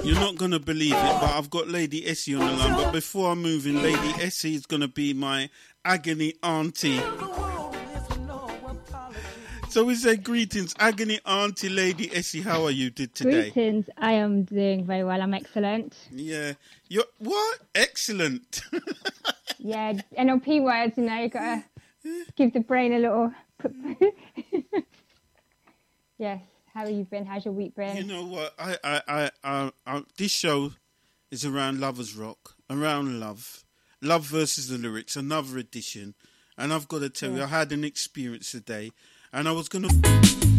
You're not going to believe it, but I've got Lady Essie on the line. But before I move in, Lady Essie is going to be my agony auntie. So we say greetings, agony auntie Lady Essie. How are you today? Greetings. I am doing very well. I'm excellent. Yeah. You're what? Excellent. Yeah, NLP words, you got to give the brain a little... Yes. How have you been? How's your week been? You know what? I this show is around Lovers Rock, around love versus the lyrics, another edition. And I've got to tell you, I had an experience today, and I was going to...